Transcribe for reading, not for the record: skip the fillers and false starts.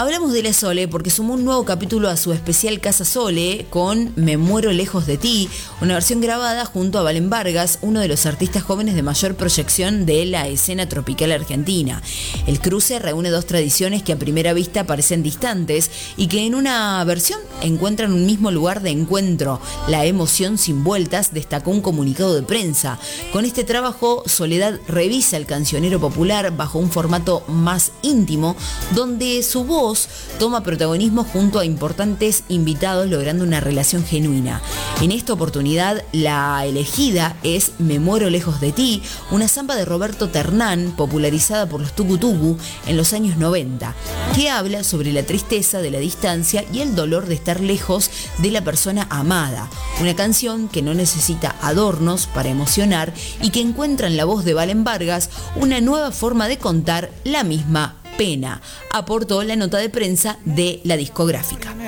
Hablamos de la Sole porque sumó un nuevo capítulo a su especial Casa Sole con Me muero lejos de ti, una versión grabada junto a Valen Vargas, uno de los artistas jóvenes de mayor proyección de la escena tropical argentina. El cruce reúne dos tradiciones que a primera vista parecen distantes y que en una versión encuentran un mismo lugar de encuentro. La emoción sin vueltas, destacó un comunicado de prensa. Con este trabajo, Soledad revisa el cancionero popular bajo un formato más íntimo, donde su voz toma protagonismo junto a importantes invitados, logrando una relación genuina. En esta oportunidad, la elegida es Me muero lejos de ti, una samba de Roberto Ternán, popularizada por los Tucu Tucu en los años 90, que habla sobre la tristeza de la distancia y el dolor de estar lejos de la persona amada. Una canción que no necesita adornos para emocionar y que encuentra en la voz de Valen Vargas una nueva forma de contar la misma pena, aportó la nota de prensa de la discográfica.